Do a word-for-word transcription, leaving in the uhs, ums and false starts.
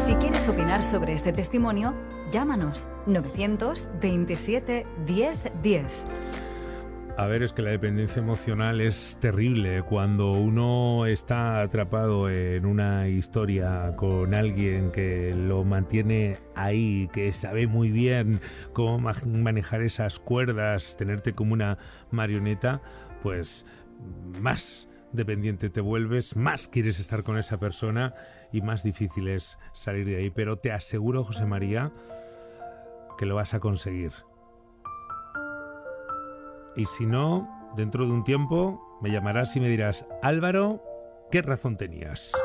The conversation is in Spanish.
Si quieres opinar sobre este testimonio, llámanos novecientos veintisiete diez diez. A ver, es que la dependencia emocional es terrible. Cuando uno está atrapado en una historia con alguien que lo mantiene ahí, que sabe muy bien cómo manejar esas cuerdas, tenerte como una marioneta, pues más dependiente te vuelves, más quieres estar con esa persona y más difícil es salir de ahí. Pero te aseguro, José María, que lo vas a conseguir. Y si no, dentro de un tiempo me llamarás y me dirás: Álvaro, ¿qué razón tenías?